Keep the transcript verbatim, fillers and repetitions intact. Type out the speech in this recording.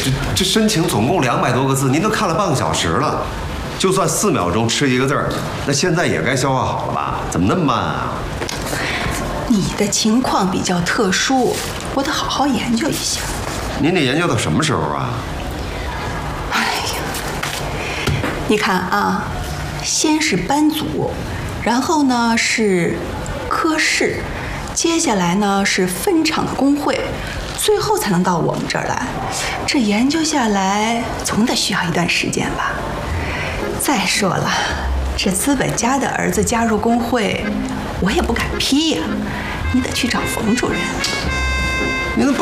这这申请总共两百多个字，您都看了半个小时了，就算四秒钟吃一个字儿，那现在也该消化好了吧？怎么那么慢啊？ 你的情况比较特殊，我得好好研究一下。 您得研究到什么时候啊？ 哎呀，你看啊，先是班组，然后呢是科室，接下来呢是分厂的工会，最后才能到我们这儿来。这研究下来，总得需要一段时间吧。再说了，这资本家的儿子加入工会，我也不敢批呀。你得去找冯主任。 您怎么